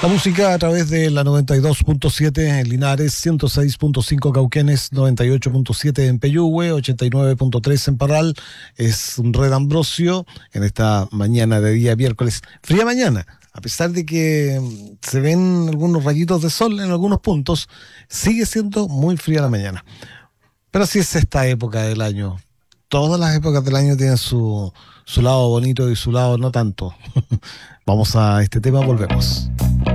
La música a través de la 92.7 en Linares, 106.5 Cauquenes, 98.7 en Peyúgue, 89.3 en Parral. Es un Red Ambrosio en esta mañana de día miércoles. Fría mañana, a pesar de que se ven algunos rayitos de sol en algunos puntos, sigue siendo muy fría la mañana. Pero así es esta época del año. Todas las épocas del año tienen su lado bonito y su lado no tanto. Vamos a este tema, volvemos.